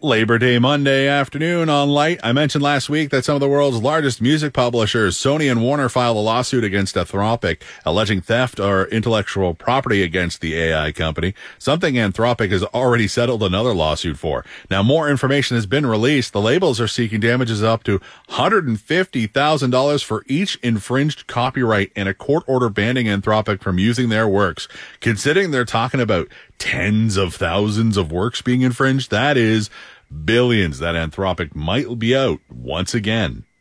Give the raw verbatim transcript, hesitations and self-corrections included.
Labor Day Monday afternoon on Light. I mentioned last week that some of the world's largest music publishers, Sony and Warner, filed a lawsuit against Anthropic, alleging theft or intellectual property against the A I company, something Anthropic has already settled another lawsuit for. Now, more information has been released. The labels are seeking damages up to one hundred fifty thousand dollars for each infringed copyright and a court order banning Anthropic from using their works. Considering they're talking about tens of thousands of works being infringed, that is billions that Anthropic might be out once again.